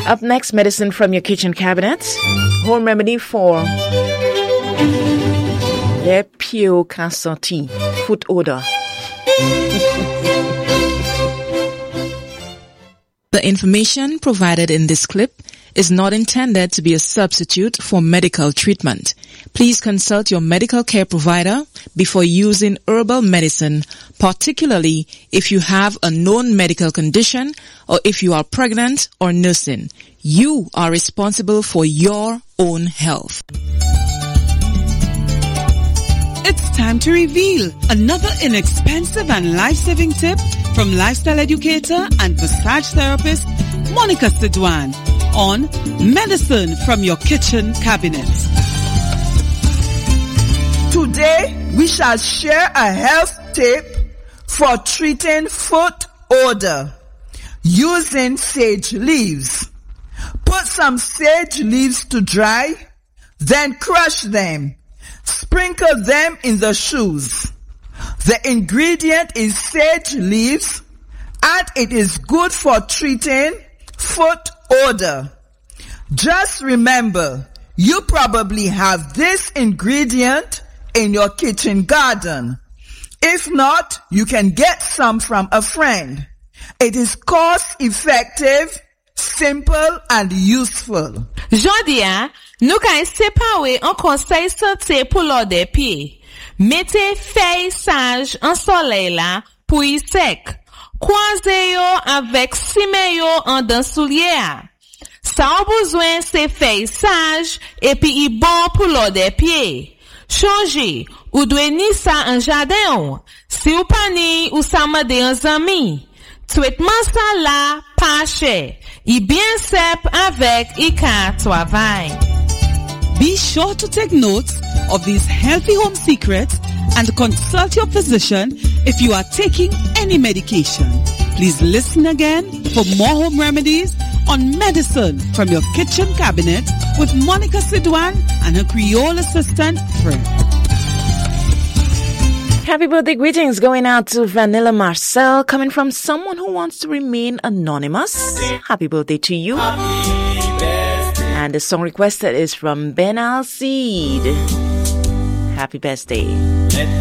Up next, medicine from your kitchen cabinet. Home remedy for les pieds cassants, foot odor. The information provided in this clip is not intended to be a substitute for medical treatment. Please consult your medical care provider before using herbal medicine, particularly if you have a known medical condition or if you are pregnant or nursing. You are responsible for your own health. It's time to reveal another inexpensive and life-saving tip from lifestyle educator and massage therapist Monica Sidwan on medicine from your kitchen cabinet. Today, we shall share a health tip for treating foot odor using sage leaves. Put some sage leaves to dry, then crush them. Sprinkle them in the shoes. The ingredient is sage leaves, and it is good for treating foot odor. Just remember, you probably have this ingredient in your kitchen garden. If not, you can get some from a friend. It is cost-effective, simple, and useful. Jodia, nou ka separe un conseil santé pour l'or des pieds. Mettez feuilles sages en soleil là pour y sec. Croisez yo avec cime yo en dans soulier. Ça a besoin ces feuilles sages et puis y bon pour l'or des pieds. Changez, ou dwe ni sa en jardin. Si ou pa ni ou sa mande en zami. Traitement ça là pas cher. Y bien sep avec y ka travail. Be sure to take notes of these healthy home secrets and consult your physician if you are taking any medication. Please listen again for more home remedies on medicine from your kitchen cabinet with Monica Sidwan and her Creole assistant, Fred. Happy birthday greetings going out to Vanilla Marcel, coming from someone who wants to remain anonymous. Happy birthday to you. And the song requested is from Ben Alcide. Happy birthday.